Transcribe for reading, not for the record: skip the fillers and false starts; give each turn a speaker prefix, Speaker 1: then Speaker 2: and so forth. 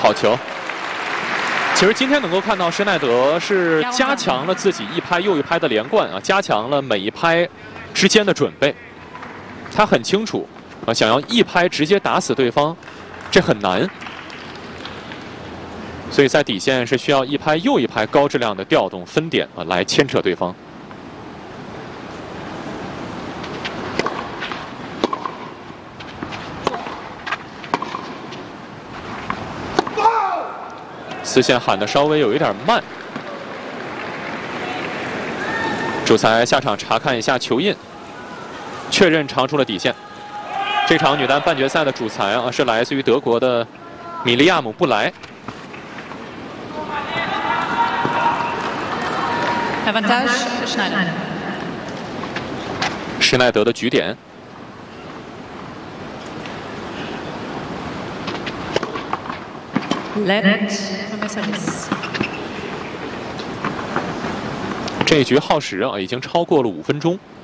Speaker 1: 好球！其实今天能够看到施耐德是加强了自己一拍又一拍的连贯啊，加强了每一拍之间的准备。他很清楚啊，想要一拍直接打死对方，这很难。所以在底线是需要一拍又一拍高质量的调动分点啊，来牵扯对方。丝线喊的稍微有一点慢，主裁下场查看一下球印，确认长出了底线。这场女单半决赛的主裁啊是来自于德国的米利亚姆·布莱。施耐德的局点。这一局耗时啊，已经超过了5分钟。